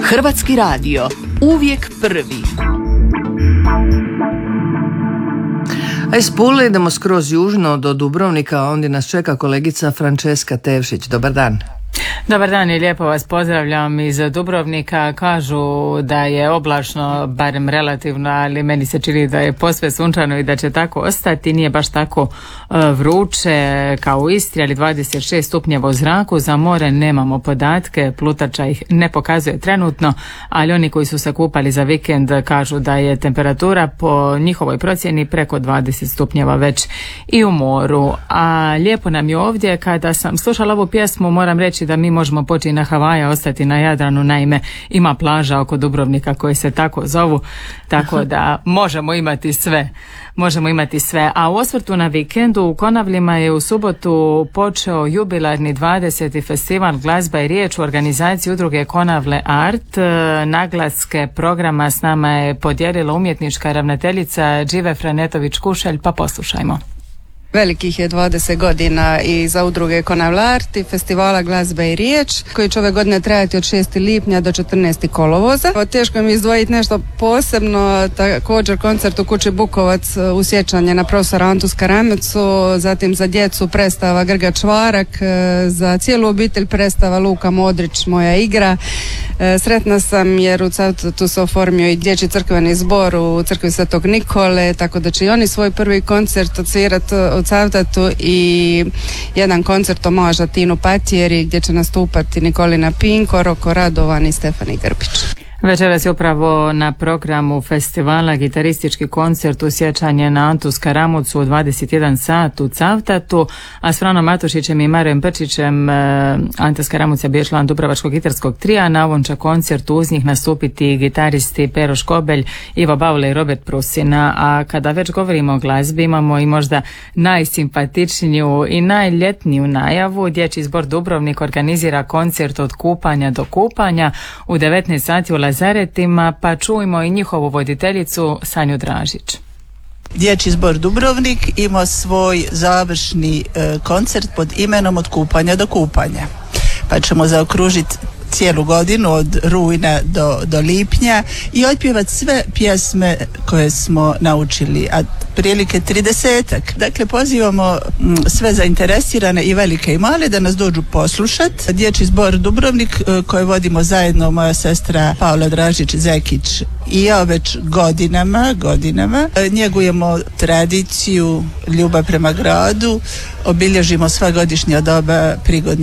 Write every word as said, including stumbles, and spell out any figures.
Hrvatski radio, uvijek prvi. A iz Pule idemo skroz južno do Dubrovnika, a ondje nas čeka kolegica Franceska Tevšić. Dobar dan. Dobar dan i lijepo vas pozdravljam iz Dubrovnika. Kažu da je oblačno, barem relativno, ali meni se čini da je posve sunčano i da će tako ostati. Nije baš tako uh, vruće kao u Istri, ali dvadeset šest stupnjeva u zraku. Za more nemamo podatke, plutača ih ne pokazuje trenutno, ali oni koji su se kupali za vikend kažu da je temperatura po njihovoj procjeni preko dvadeset stupnjeva već i u moru. A lijepo nam je ovdje. Kada sam slušala ovu pjesmu, moram reći da mi možemo početi na Havaja, ostati na Jadranu. Naime, ima plaža oko Dubrovnika koje se tako zovu, tako da možemo imati sve. Možemo imati sve. A u osvrtu na vikendu u Konavlima je u subotu počeo jubilarni dvadeseti festival Glazba i riječ u organizaciji udruge Konavle Art. Naglaske programa s nama je podijelila umjetnička ravnateljica Džive Franetović-Kušelj, pa poslušajmo. Velikih je dvadeset godina i za udruge Konavle Art i festivala Glazba i riječ, koji će ove godine trajati od šestog lipnja do četrnaestog kolovoza. Teško mi izdvojiti nešto posebno, također koncert u kući Bukovac u sjećanje na profesora Antu Skaramecu, zatim za djecu predstava Grga Čvarak, za cijelu obitelj predstava Luka Modrić, Moja igra. Sretna sam jer u Cavtatu se oformio i dječji crkveni zbor u crkvi Svetog Nikole, tako da će i oni svoj prvi koncert odsvirati u Cavtatu i jedan koncert o Moja Tinu Patjeri gdje će nastupati Nikolina Pinko, Roko Radovan i Stefani Grbić. Večeras je upravo na programu festivala gitaristički koncert u sjećanje na Antu Skaramucu u dvadeset jedan sat u Cavtatu, a s Franom Matušićem i Marijem Prčićem Ante Skaramuca bio član Dubrovačkog gitarskog trija. Na ovom će koncertu uz njih nastupiti gitaristi Pero Škobelj, Ivo Baule i Robert Prusina. A kada već govorimo o glazbi, imamo i možda najsimpatičniju i najljetniju najavu. Dječji zbor Dubrovnik organizira koncert od kupanja do kupanja u devetnaest sati u Lazaretima, pa čujmo i njihovu voditeljicu Sanju Dražić. Dječji zbor Dubrovnik ima svoj završni e, koncert pod imenom Od kupanja do kupanja, pa ćemo zaokružiti cijelu godinu od rujna do, do lipnja i otpjevati sve pjesme koje smo naučili, a prilike tridesetak. Dakle, pozivamo m, sve zainteresirane i velike i male da nas dođu poslušati. Dječji zbor Dubrovnik koje vodimo zajedno moja sestra Paula Dražić-Zekić i ja već godinama, godinama njegujemo tradiciju, ljubav prema gradu, obilježimo sva godišnja doba prigodnih